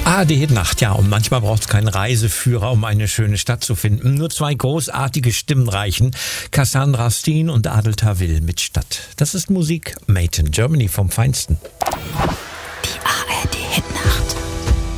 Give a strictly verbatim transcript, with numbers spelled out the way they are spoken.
A R D Nacht, ja, und manchmal braucht es keinen Reiseführer, um eine schöne Stadt zu finden. Nur zwei großartige Stimmen reichen. Cassandra Steen und Adel Tawil mit Stadt. Das ist Musik made in Germany vom Feinsten.